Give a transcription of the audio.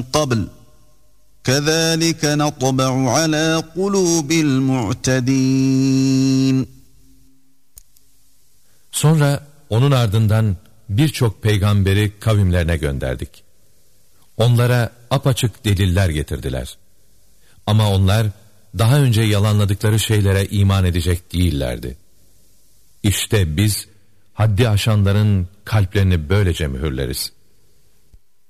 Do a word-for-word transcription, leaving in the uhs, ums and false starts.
قبل كذلك نطبع على قلوب المعتدين. Sonra onun ardından birçok peygamberi kavimlerine gönderdik. Onlara apaçık deliller getirdiler. Ama onlar daha önce yalanladıkları şeylere iman edecek değillerdi. İşte biz haddi aşanların kalplerini böylece mühürleriz.